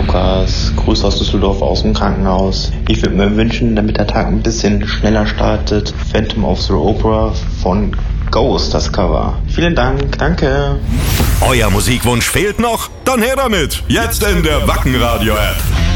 Lukas. Grüße aus Düsseldorf aus dem Krankenhaus. Ich würde mir wünschen, damit der Tag ein bisschen schneller startet, Phantom of the Opera von Ghost, das Cover. Vielen Dank, danke. Euer Musikwunsch fehlt noch? Dann her damit. Jetzt in der Wacken Radio App.